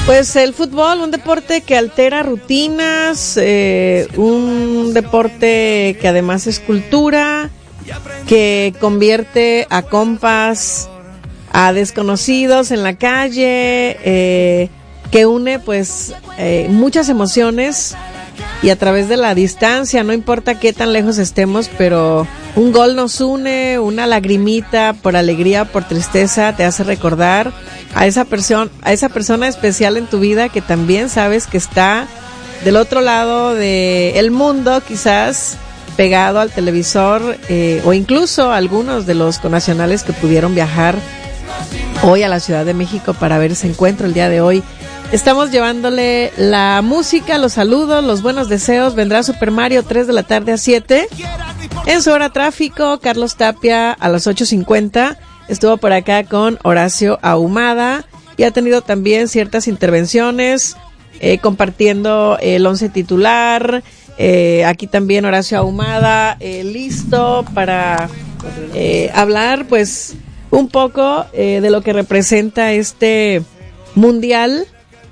Pues el fútbol, un deporte que altera rutinas, un deporte que además es cultura, que convierte a compas, a desconocidos en la calle, que une pues muchas emociones y a través de la distancia, no importa qué tan lejos estemos, pero un gol nos une, una lagrimita por alegría, por tristeza, te hace recordar a esa persona especial en tu vida que también sabes que está del otro lado del mundo, quizás pegado al televisor, o incluso algunos de los connacionales que pudieron viajar hoy a la Ciudad de México para ver ese encuentro el día de hoy. Estamos llevándole la música, los saludos, los buenos deseos. Vendrá Super Mario 3 de la tarde a 7. En su hora tráfico, Carlos Tapia a las 8:50. Estuvo por acá con Horacio Ahumada y ha tenido también ciertas intervenciones, compartiendo el 11 titular. Aquí también Horacio Ahumada, listo para hablar pues un poco de lo que representa este mundial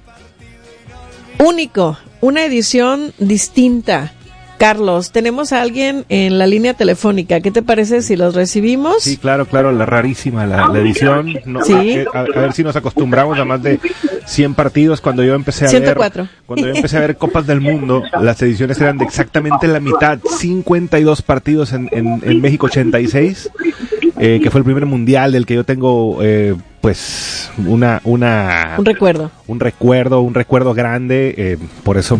único, una edición distinta. Carlos, tenemos a alguien en la línea telefónica. ¿Qué te parece si los recibimos? Sí, claro, la rarísima la edición. No, sí. A ver si nos acostumbramos a más de 100 partidos. Cuando yo empecé a 104. ver Copas del Mundo, las ediciones eran de exactamente la mitad, 52 partidos en México 86, que fue el primer mundial del que yo tengo pues un recuerdo grande, por eso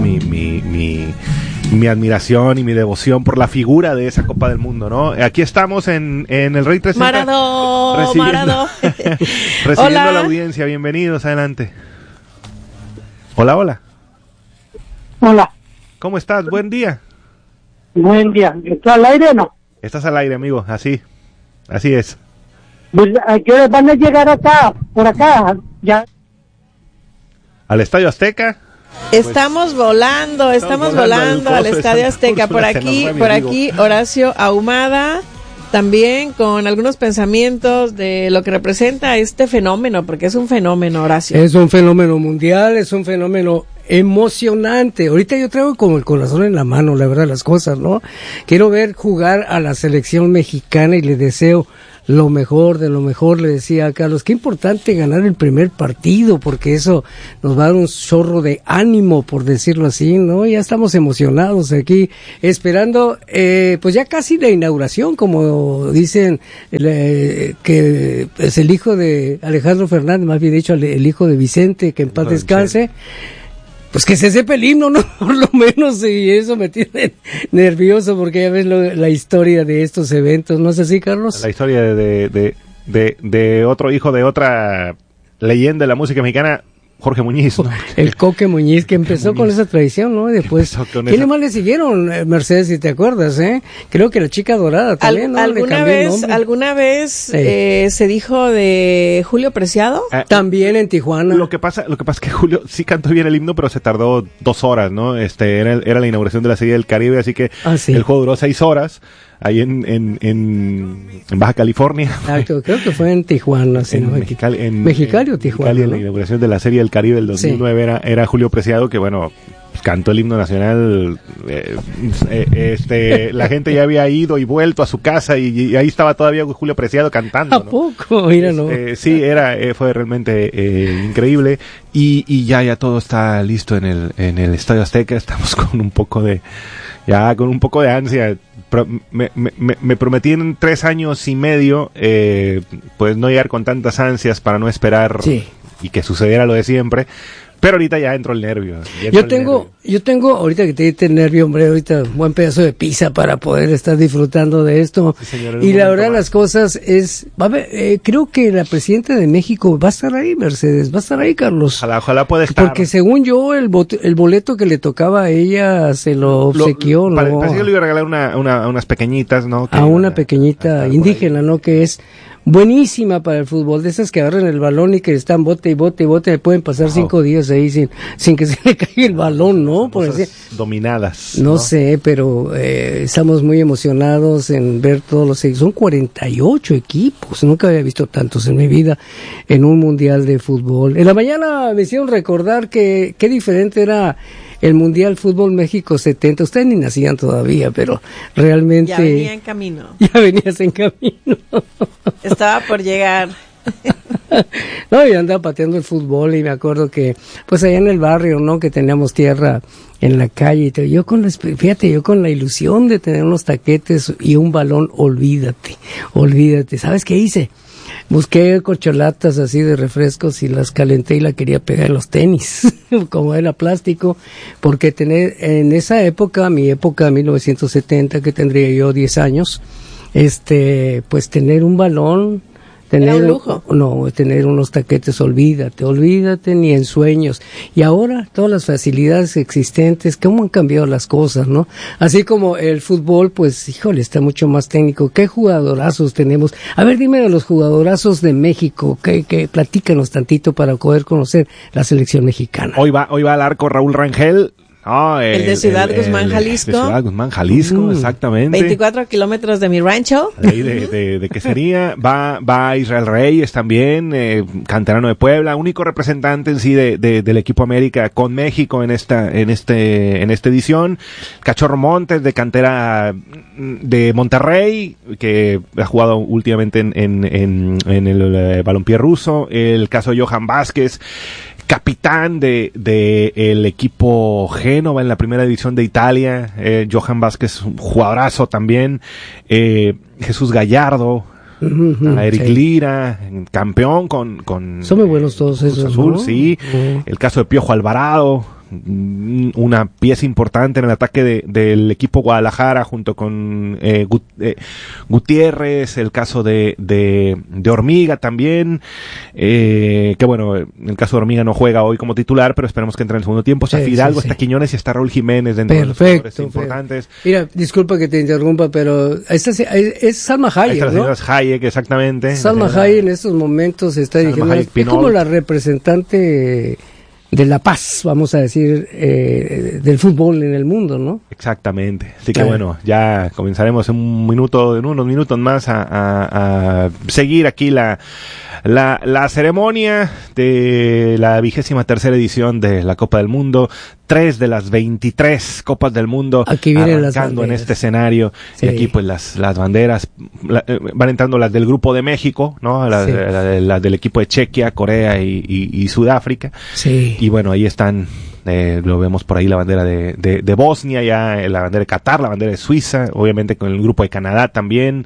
mi admiración y mi devoción por la figura de esa Copa del Mundo, ¿no? Aquí estamos en el Rey 360 Maradó. recibiendo Hola. a la audiencia. Bienvenidos, adelante. Hola. Hola. ¿Cómo estás? Buen día. Buen día. ¿Estás al aire o no? Estás al aire, amigo. Así es. Pues, ¿a qué hora van a llegar acá? Por acá, ya. ¿Al Estadio Azteca? Estamos volando al Estadio Azteca. Por aquí Horacio Ahumada, también con algunos pensamientos de lo que representa este fenómeno, porque es un fenómeno, Horacio. Es un fenómeno mundial, es un fenómeno emocionante. Ahorita yo traigo como el corazón en la mano, la verdad, las cosas, ¿no? Quiero ver jugar a la selección mexicana y le deseo lo mejor de lo mejor. Le decía a Carlos, qué importante ganar el primer partido, porque eso nos va a dar un chorro de ánimo, por decirlo así, ¿no? Ya estamos emocionados aquí, esperando, pues ya casi la inauguración, como dicen, que es el hijo de Alejandro Fernández, más bien dicho, el hijo de Vicente, que en paz descanse. Pues que se sepa el himno, ¿no? Por lo menos, y eso me tiene nervioso, porque ya ves la historia de estos eventos, ¿no es así, Carlos? La historia de otro hijo de otra leyenda de la música mexicana, Jorge Muñiz, ¿no? El Coque Muñiz, que empezó con esa tradición, ¿no? Y después, ¿quiénes más le siguieron, Mercedes, si te acuerdas, Creo que la Chica Dorada también, ¿no? ¿Alguna vez se dijo de Julio Preciado? También en Tijuana. Lo que pasa es que Julio sí cantó bien el himno, pero se tardó 2 horas, ¿no? Era la inauguración de la Serie del Caribe, así que el juego duró 6 horas. Ahí en Baja California. Exacto, creo que fue en Tijuana. Mexicali o Tijuana, Mexicali, ¿no? La inauguración de la Serie del Caribe del 2009 era Julio Preciado, que bueno, cantó el himno nacional. La gente ya había ido y vuelto a su casa y ahí estaba todavía Julio Preciado cantando, ¿A poco? Mira, ¿no? Sí, fue realmente increíble y ya todo está listo en el Estadio Azteca. Estamos con un poco de ansia. Me prometí en 3 años y medio pues no llegar con tantas ansias para no esperar y que sucediera lo de siempre, pero ahorita ya entró el nervio. Yo tengo ahorita que te diste el nervio, hombre, ahorita un buen pedazo de pizza para poder estar disfrutando de esto. Sí, señor, y la verdad las cosas creo que la presidenta de México va a estar ahí, Mercedes, va a estar ahí, Carlos. Ojalá pueda estar. Porque según yo, el boleto que le tocaba a ella se lo obsequió, ¿no? Parecía que le iba a regalar unas pequeñitas, ¿no? Una pequeñita indígena, ¿no? Que es buenísima para el fútbol, de esas que agarran el balón y que están bote y bote y bote, pueden pasar 5 días ahí sin que se le caiga el balón, ¿no? Por decir, dominadas. No sé, pero estamos muy emocionados en ver todos los equipos. Son 48 equipos, nunca había visto tantos en mi vida en un mundial de fútbol. En la mañana me hicieron recordar que qué diferente era el Mundial Fútbol México 70, ustedes ni nacían todavía, pero realmente... Ya venía en camino. Ya venías en camino. Estaba por llegar. No, yo andaba pateando el fútbol y me acuerdo que, pues allá en el barrio, ¿no? Que teníamos tierra en la calle. Yo con la ilusión de tener unos taquetes y un balón, olvídate. ¿Sabes qué hice? Busqué corcholatas así de refrescos y las calenté y la quería pegar en los tenis, como era plástico, porque en esa época, mi época, 1970, que tendría yo 10 años, pues tener un balón, era un lujo. No, tener unos taquetes, olvídate, ni en sueños. Y ahora, todas las facilidades existentes, cómo han cambiado las cosas, ¿no? Así como el fútbol, pues, híjole, está mucho más técnico. ¿Qué jugadorazos tenemos? A ver, dime de los jugadorazos de México, que platícanos tantito para poder conocer la selección mexicana. Hoy va al arco Raúl Rangel. No, el de Ciudad Guzmán, Jalisco. De Ciudad Guzmán, Jalisco, exactamente. 24 kilómetros de mi rancho. De qué sería. Va Israel Reyes también, canterano de Puebla, único representante en sí del equipo América con México en esta edición. Cachorro Montes, de cantera de Monterrey, que ha jugado últimamente en el balompié ruso. El caso de Johan Vázquez, capitán de el equipo Génova en la primera división de Italia. Johan Vázquez, un jugadorazo también. Jesús Gallardo, Eric Lira, campeón con son muy buenos todos esos, Azul, ¿no? sí. El caso de Piojo Alvarado, una pieza importante en el ataque del equipo Guadalajara junto con Gutiérrez. El caso de Hormiga también, que bueno, el caso de Hormiga no juega hoy como titular, pero esperemos que entre en el segundo tiempo. Está Fidalgo, está Quiñones y está Raúl Jiménez dentro de los jugadores importantes. Mira, disculpa que te interrumpa, pero es Salma Hayek, ¿no? Hayek, exactamente. Salma Hayek en estos momentos está diciendo, es como la representante de la paz, vamos a decir, del fútbol en el mundo, ¿no? Exactamente. Así que bueno, ya comenzaremos en unos minutos más a seguir aquí la ceremonia de la 23ª edición de la Copa del Mundo. 3 de las 23 Copas del Mundo aquí vienen arrancando en este escenario. Sí. Y aquí pues las banderas van entrando, las del grupo de México, ¿no? Las del equipo de Chequia, Corea y Sudáfrica. Sí. Y bueno, ahí están. Lo vemos por ahí la bandera de Bosnia, ya la bandera de Qatar, la bandera de Suiza, obviamente con el grupo de Canadá también.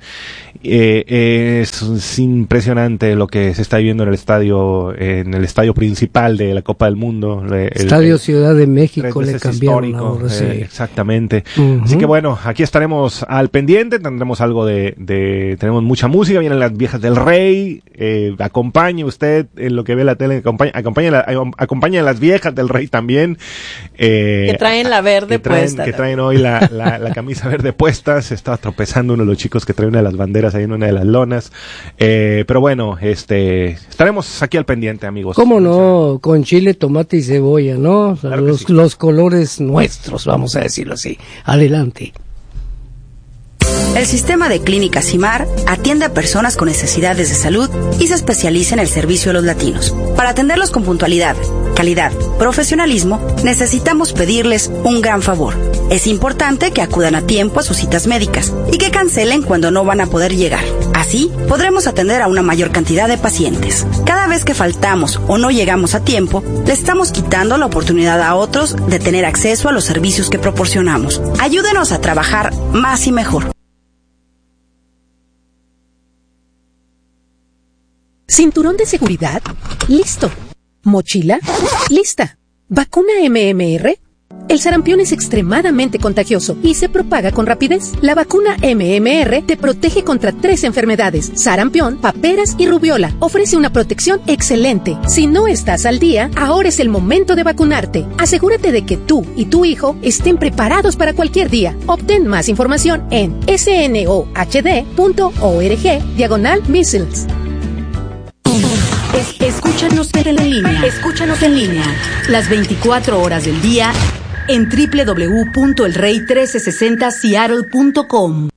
Es impresionante lo que se está viviendo en el estadio principal de la Copa del Mundo. Estadio Ciudad de México le cambiaron histórico, ahora, sí. Exactamente. Así que bueno, aquí estaremos al pendiente, tendremos algo tenemos mucha música, vienen las viejas del Rey, acompañe usted en lo que ve la tele, acompañe a las viejas del Rey también. Que traen la verde puesta. Que traen hoy la camisa verde puesta. Se estaba tropezando uno de los chicos que trae una de las banderas ahí en una de las lonas. Pero bueno, estaremos aquí al pendiente, amigos. ¿Cómo no? Con chile, tomate y cebolla, ¿no? Claro, los colores nuestros, vamos a decirlo así. Adelante. El sistema de Clínicas CIMAR atiende a personas con necesidades de salud y se especializa en el servicio a los latinos. Para atenderlos con puntualidad, calidad, profesionalismo, necesitamos pedirles un gran favor. Es importante que acudan a tiempo a sus citas médicas y que cancelen cuando no van a poder llegar. Así, podremos atender a una mayor cantidad de pacientes. Cada vez que faltamos o no llegamos a tiempo, le estamos quitando la oportunidad a otros de tener acceso a los servicios que proporcionamos. Ayúdenos a trabajar más y mejor. ¿Cinturón de seguridad? Listo. ¿Mochila? Lista. ¿Vacuna MMR? El sarampión es extremadamente contagioso y se propaga con rapidez. La vacuna MMR te protege contra 3 enfermedades: sarampión, paperas y rubiola. Ofrece una protección excelente. Si no estás al día, ahora es el momento de vacunarte. Asegúrate de que tú y tu hijo estén preparados para cualquier día. Obtén más información en snohd.org/measles. Escúchanos en línea. Escúchanos en línea. Las 24 horas del día en www.elrey1360seattle.com.